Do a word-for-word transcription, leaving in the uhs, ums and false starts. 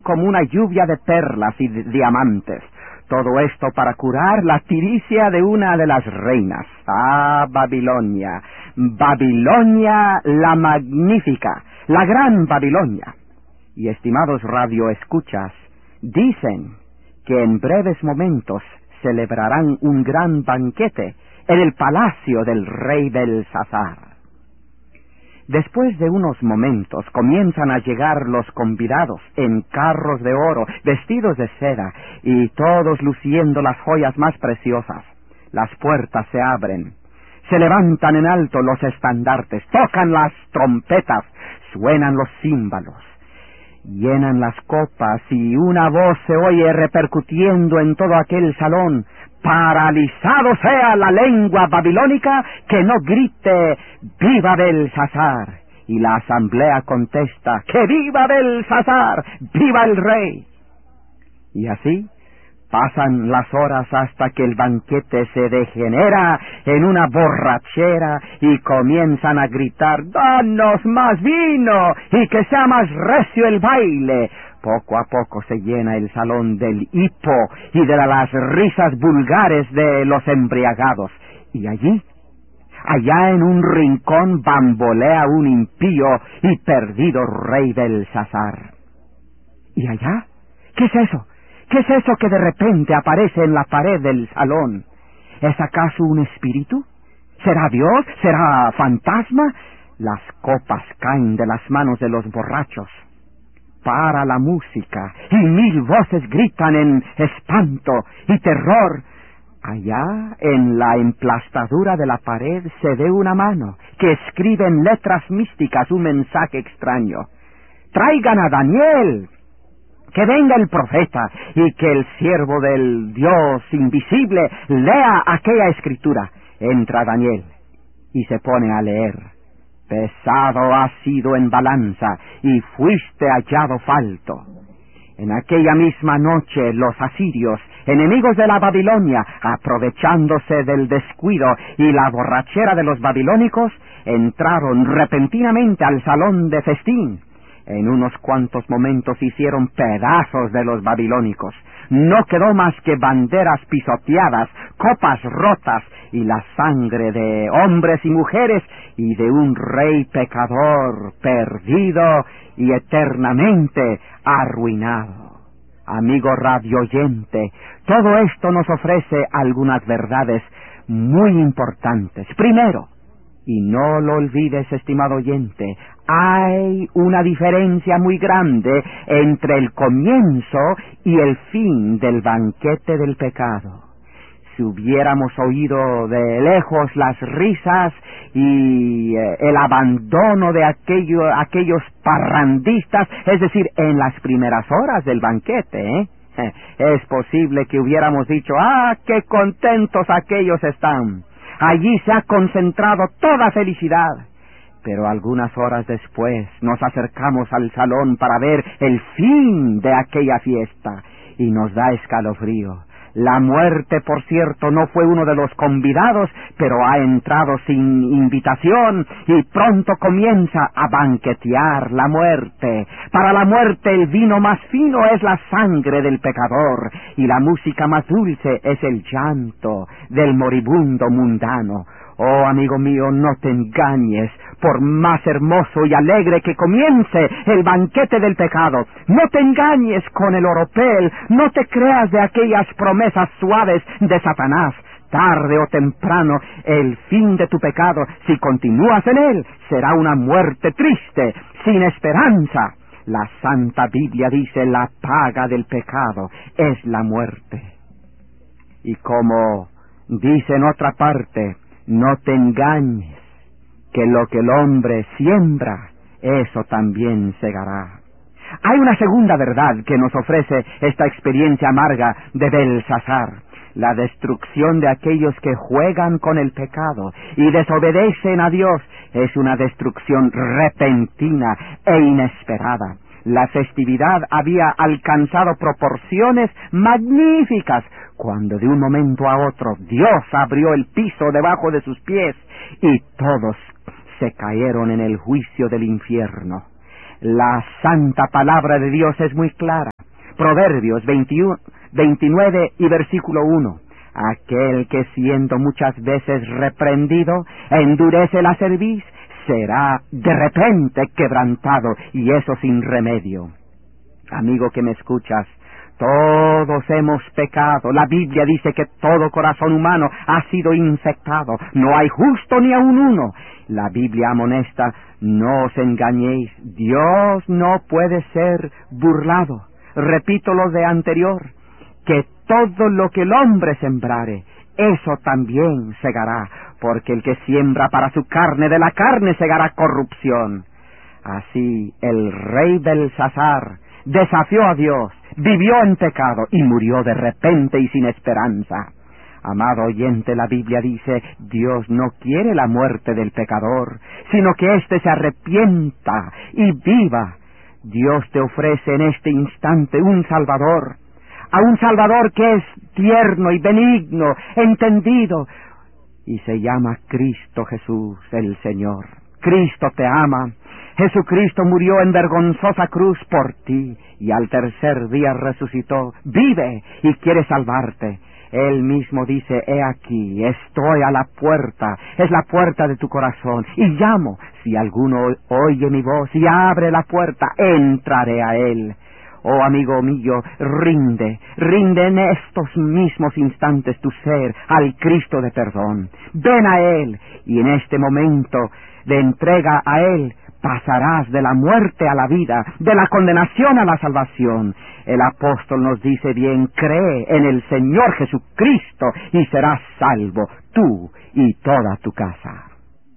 como una lluvia de perlas y de diamantes. Todo esto para curar la tiricia de una de las reinas. ¡Ah, Babilonia! Babilonia la magnífica, la gran Babilonia. Y estimados radioescuchas, dicen que en breves momentos celebrarán un gran banquete en el palacio del rey Belsasar. Después de unos momentos comienzan a llegar los convidados en carros de oro, vestidos de seda, y todos luciendo las joyas más preciosas. Las puertas se abren, se levantan en alto los estandartes, tocan las trompetas, suenan los címbalos, llenan las copas y una voz se oye repercutiendo en todo aquel salón: paralizado sea la lengua babilónica que no grite ¡viva Belsasar! Y la asamblea contesta: ¡que viva Belsasar! ¡Viva el rey! Y así pasan las horas hasta que el banquete se degenera en una borrachera y comienzan a gritar: ¡danos más vino! ¡y que sea más recio el baile! Poco a poco se llena el salón del hipo y de las risas vulgares de los embriagados. Y allí, allá en un rincón bambolea un impío y perdido rey Belsasar. ¿Y allá? ¿Qué es eso? ¿Qué es eso que de repente aparece en la pared del salón? ¿Es acaso un espíritu? ¿Será Dios? ¿Será fantasma? Las copas caen de las manos de los borrachos. Para la música y mil voces gritan en espanto y terror. Allá, en la emplastadura de la pared, se ve una mano que escribe en letras místicas un mensaje extraño: ¡traigan a Daniel! ¡Que venga el profeta! Y que el siervo del Dios invisible lea aquella escritura. Entra Daniel y se pone a leer: pesado has sido en balanza y fuiste hallado falto. En aquella misma noche los asirios, enemigos de la Babilonia, aprovechándose del descuido y la borrachera de los babilónicos, entraron repentinamente al salón de festín. En unos cuantos momentos hicieron pedazos de los babilónicos. No quedó más que banderas pisoteadas, copas rotas y la sangre de hombres y mujeres y de un rey pecador, perdido y eternamente arruinado. Amigo radioyente, todo esto nos ofrece algunas verdades muy importantes. Primero, y no lo olvides, estimado oyente, hay una diferencia muy grande entre el comienzo y el fin del banquete del pecado. Si hubiéramos oído de lejos las risas y eh, el abandono de aquello, aquellos parrandistas, es decir, en las primeras horas del banquete, ¿eh? es posible que hubiéramos dicho: ¡ah, qué contentos aquellos están! Allí se ha concentrado toda felicidad. Pero algunas horas después nos acercamos al salón para ver el fin de aquella fiesta y nos da escalofrío. La muerte, por cierto, no fue uno de los convidados, pero ha entrado sin invitación y pronto comienza a banquetear la muerte. Para la muerte el vino más fino es la sangre del pecador y la música más dulce es el llanto del moribundo mundano. Oh, amigo mío, no te engañes, por más hermoso y alegre que comience el banquete del pecado. No te engañes con el oropel, no te creas de aquellas promesas suaves de Satanás. Tarde o temprano, el fin de tu pecado, si continúas en él, será una muerte triste, sin esperanza. La Santa Biblia dice: la paga del pecado es la muerte. Y como dice en otra parte: no te engañes, que lo que el hombre siembra, eso también segará. Hay una segunda verdad que nos ofrece esta experiencia amarga de Belsasar: la destrucción de aquellos que juegan con el pecado y desobedecen a Dios es una destrucción repentina e inesperada. La festividad había alcanzado proporciones magníficas, cuando de un momento a otro Dios abrió el piso debajo de sus pies y todos se cayeron en el juicio del infierno. La santa palabra de Dios es muy clara. Proverbios veintiuno, veintinueve y versículo uno. Aquel que siendo muchas veces reprendido, endurece la cerviz, será de repente quebrantado, y eso sin remedio. Amigo que me escuchas, todos hemos pecado. La Biblia dice que todo corazón humano ha sido infectado. No hay justo ni aun uno. La Biblia amonesta, no os engañéis. Dios no puede ser burlado. Repito lo de anterior, que todo lo que el hombre sembrare, eso también segará, porque el que siembra para su carne, de la carne segará corrupción. Así el rey Belsasar desafió a Dios, vivió en pecado y murió de repente y sin esperanza. Amado oyente, la Biblia dice, Dios no quiere la muerte del pecador, sino que éste se arrepienta y viva. Dios te ofrece en este instante un Salvador, a un Salvador que es tierno y benigno, entendido, y se llama Cristo Jesús el Señor. Cristo te ama. Jesucristo murió en vergonzosa cruz por ti, y al tercer día resucitó, vive y quiere salvarte. Él mismo dice, he aquí, estoy a la puerta, es la puerta de tu corazón, y llamo. Si alguno oye mi voz y abre la puerta, entraré a él. Oh amigo mío, rinde, rinde en estos mismos instantes tu ser al Cristo de perdón. Ven a Él, y en este momento de entrega a Él, pasarás de la muerte a la vida, de la condenación a la salvación. El apóstol nos dice bien, cree en el Señor Jesucristo y serás salvo, tú y toda tu casa.